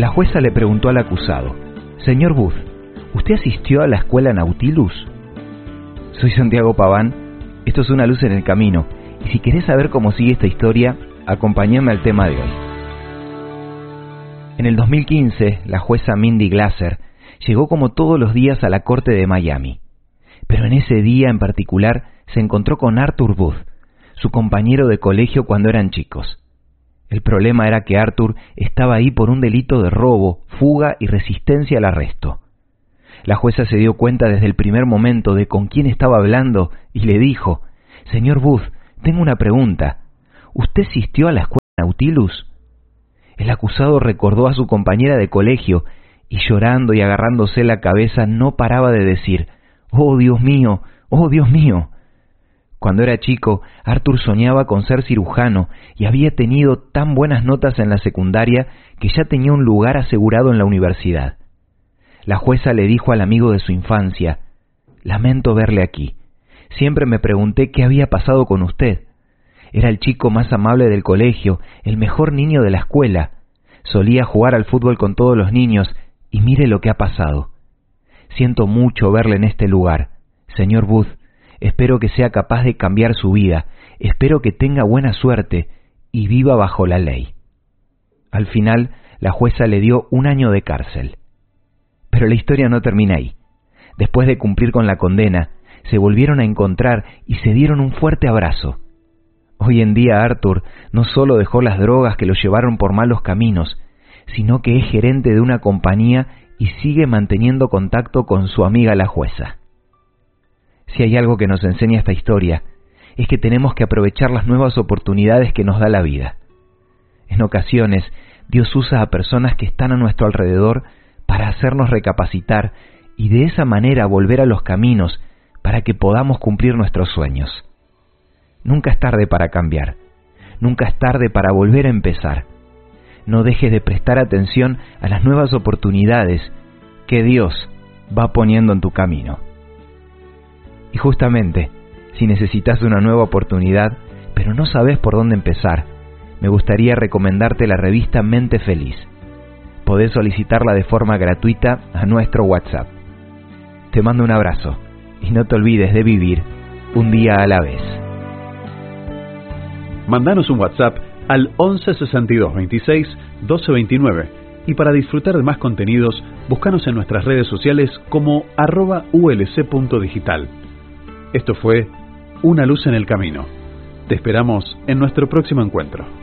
La jueza le preguntó al acusado: «Señor Booth, ¿usted asistió a la escuela Nautilus?» «Soy Santiago Paván, esto es Una luz en el camino, y si querés saber cómo sigue esta historia, acompáñame al tema de hoy». En el 2015, la jueza Mindy Glaser llegó como todos los días a la corte de Miami. Pero en ese día en particular se encontró con Arthur Booth, su compañero de colegio cuando eran chicos. El problema era que Arthur estaba ahí por un delito de robo, fuga y resistencia al arresto. La jueza se dio cuenta desde el primer momento de con quién estaba hablando y le dijo: «Señor Booth, tengo una pregunta. ¿Usted asistió a la escuela Nautilus?» El acusado recordó a su compañera de colegio y llorando y agarrándose la cabeza no paraba de decir: «¡Oh, Dios mío! ¡Oh, Dios mío!». Cuando era chico, Arthur soñaba con ser cirujano y había tenido tan buenas notas en la secundaria que ya tenía un lugar asegurado en la universidad. La jueza le dijo al amigo de su infancia: «Lamento verle aquí. Siempre me pregunté qué había pasado con usted. Era el chico más amable del colegio, el mejor niño de la escuela. Solía jugar al fútbol con todos los niños y mire lo que ha pasado. Siento mucho verle en este lugar. Señor Booth, espero que sea capaz de cambiar su vida, espero que tenga buena suerte y viva bajo la ley». Al final, la jueza le dio 1 año de cárcel. Pero la historia no termina ahí. Después de cumplir con la condena, se volvieron a encontrar y se dieron un fuerte abrazo. Hoy en día Arthur no solo dejó las drogas que lo llevaron por malos caminos, sino que es gerente de una compañía y sigue manteniendo contacto con su amiga la jueza. Si hay algo que nos enseña esta historia, es que tenemos que aprovechar las nuevas oportunidades que nos da la vida. En ocasiones, Dios usa a personas que están a nuestro alrededor para hacernos recapacitar y de esa manera volver a los caminos para que podamos cumplir nuestros sueños. Nunca es tarde para cambiar. Nunca es tarde para volver a empezar. No dejes de prestar atención a las nuevas oportunidades que Dios va poniendo en tu camino. Y justamente, si necesitas una nueva oportunidad, pero no sabes por dónde empezar, me gustaría recomendarte la revista Mente Feliz. Podés solicitarla de forma gratuita a nuestro WhatsApp. Te mando un abrazo y no te olvides de vivir un día a la vez. Mandanos un WhatsApp al 11 62 26 12 29 y para disfrutar de más contenidos, búscanos en nuestras redes sociales como @ulc.digital. Esto fue Una luz en el camino. Te esperamos en nuestro próximo encuentro.